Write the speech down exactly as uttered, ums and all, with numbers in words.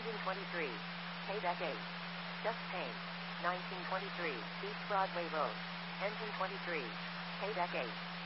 Engine twenty-three. Payback eight. Just Pain. nineteen twenty-three. East Broadway Road. Engine twenty-three. Payback eight.